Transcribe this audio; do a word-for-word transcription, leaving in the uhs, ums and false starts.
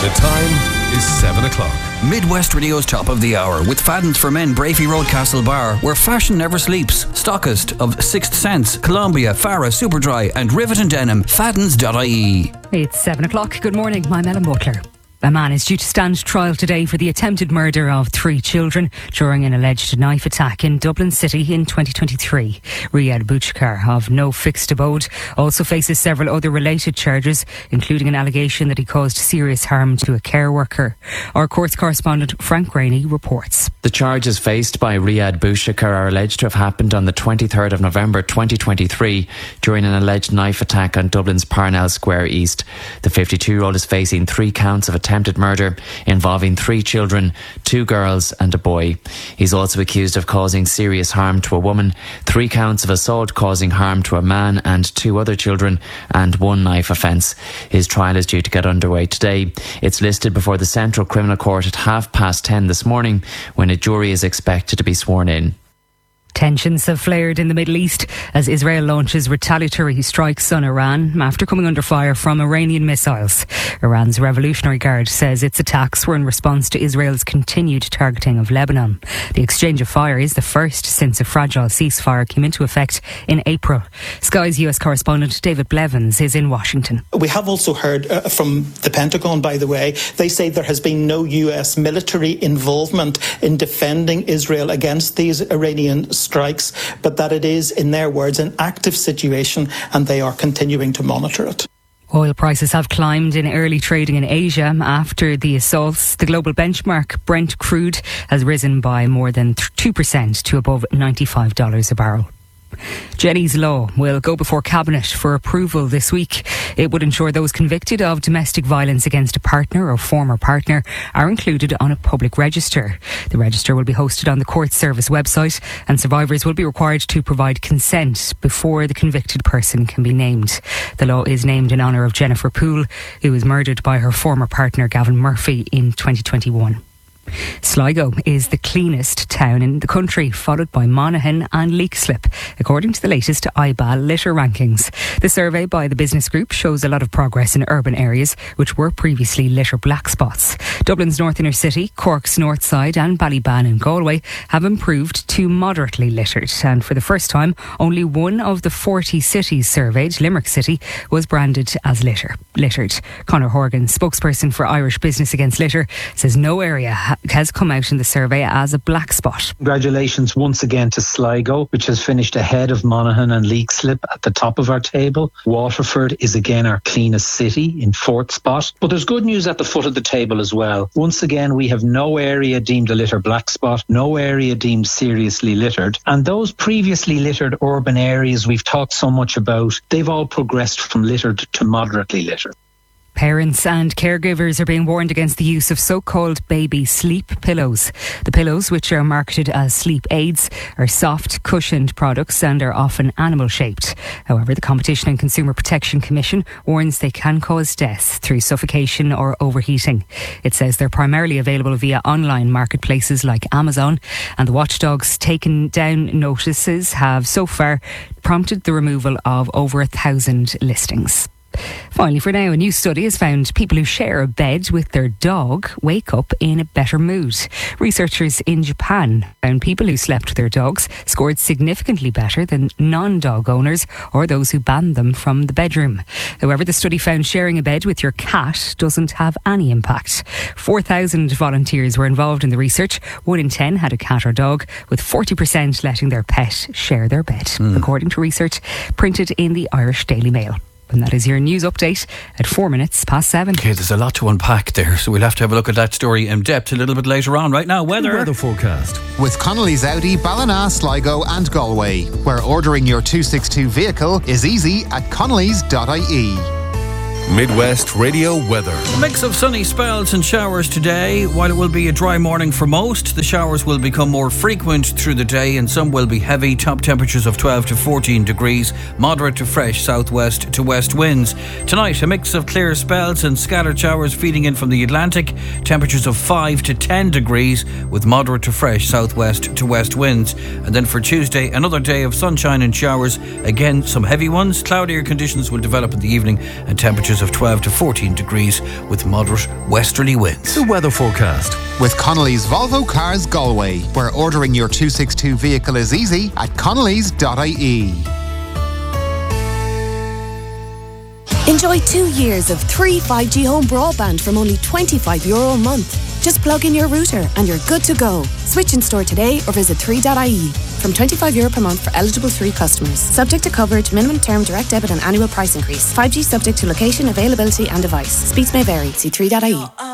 The time is seven o'clock. Midwest Radio's top of the hour with Fadden's for Men, Brafey Road, Castlebar, where fashion never sleeps. Stockist of Sixth Sense, Columbia, Farah, Superdry and Rivet and Denim. Faddens dot I E. It's seven o'clock. Good morning. I'm Ellen Butler. A man is due to stand trial today for the attempted murder of three children during an alleged knife attack in Dublin City in twenty twenty-three. Riyad Bouchkar, of no fixed abode, also faces several other related charges, including an allegation that he caused serious harm to a care worker. Our courts correspondent Frank Rainey reports. The charges faced by Riyad Bouchkar are alleged to have happened on the twenty-third of November twenty twenty-three during an alleged knife attack on Dublin's Parnell Square East. The fifty-two-year-old is facing three counts of attempted murder involving three children, two girls and a boy. He's also accused of causing serious harm to a woman, three counts of assault causing harm to a man and two other children, and one knife offence. His trial is due to get underway today. It's listed before the Central Criminal Court at half past ten this morning, when a jury is expected to be sworn in. Tensions have flared in the Middle East as Israel launches retaliatory strikes on Iran after coming under fire from Iranian missiles. Iran's Revolutionary Guard says its attacks were in response to Israel's continued targeting of Lebanon. The exchange of fire is the first since a fragile ceasefire came into effect in April. Sky's U S correspondent David Blevins is in Washington. We have also heard uh, from the Pentagon, by the way. They say there has been no U S military involvement in defending Israel against these Iranian strikes, but that it is, in their words, an active situation and they are continuing to monitor it. Oil prices have climbed in early trading in Asia after the assaults. The global benchmark Brent crude has risen by more than two percent to above ninety-five dollars a barrel. Jenny's Law will go before Cabinet for approval this week. It would ensure those convicted of domestic violence against a partner or former partner are included on a public register. The register will be hosted on the Court Service website, and survivors will be required to provide consent before the convicted person can be named. The law is named in honour of Jennifer Poole, who was murdered by her former partner Gavin Murphy in twenty twenty-one. Sligo is the cleanest town in the country, followed by Monaghan and Leixlip, according to the latest I B A litter rankings. The survey by the business group shows a lot of progress in urban areas which were previously litter black spots. Dublin's North Inner City, Cork's North Side and Ballyban and Galway have improved to moderately littered, and for the first time only one of the forty cities surveyed, Limerick City, was branded as litter littered. Conor Horgan, spokesperson for Irish Business Against Litter, says no area ha- has come out in the survey as a black spot. Congratulations once again to Sligo, which has finished ahead of Monaghan and Leixlip at the top of our table. Waterford is again our cleanest city in fourth spot. But there's good news at the foot of the table as well. Once again, we have no area deemed a litter black spot, no area deemed seriously littered. And those previously littered urban areas we've talked so much about, they've all progressed from littered to moderately littered. Parents and caregivers are being warned against the use of so-called baby sleep pillows. The pillows, which are marketed as sleep aids, are soft, cushioned products and are often animal-shaped. However, the Competition and Consumer Protection Commission warns they can cause death through suffocation or overheating. It says they're primarily available via online marketplaces like Amazon, and the watchdogs taken down notices have so far prompted the removal of over a thousand listings. Finally, for now, a new study has found people who share a bed with their dog wake up in a better mood. Researchers in Japan found people who slept with their dogs scored significantly better than non-dog owners or those who banned them from the bedroom. However, the study found sharing a bed with your cat doesn't have any impact. four thousand volunteers were involved in the research. One in ten had a cat or dog, with forty percent letting their pet share their bed, mm. according to research printed in the Irish Daily Mail. And that is your news update at four minutes past seven. Okay, there's a lot to unpack there, so we'll have to have a look at that story in depth a little bit later on. Right now, weather. Weather forecast. With Connolly's Audi, Ballina, Sligo and Galway, where ordering your two sixty-two vehicle is easy at connellys dot I E. Midwest Radio weather. A mix of sunny spells and showers today. While it will be a dry morning for most, the showers will become more frequent through the day and some will be heavy. Top temperatures of twelve to fourteen degrees, moderate to fresh southwest to west winds. Tonight, a mix of clear spells and scattered showers feeding in from the Atlantic. Temperatures of five to ten degrees with moderate to fresh southwest to west winds. And then for Tuesday, another day of sunshine and showers. Again, some heavy ones. Cloudier conditions will develop in the evening and temperatures temperatures of twelve to fourteen degrees with moderate westerly winds. The weather forecast with Connolly's Volvo Cars Galway, where ordering your two sixty-two vehicle is easy at connellys dot I E. Enjoy two years of three five G home broadband from only twenty-five euro a month. Just plug in your router and you're good to go. Switch in store today or visit three dot I E. From twenty-five euro per month for eligible three customers. Subject to coverage, minimum term, direct debit and annual price increase. five G subject to location, availability and device. Speeds may vary. See three dot I E.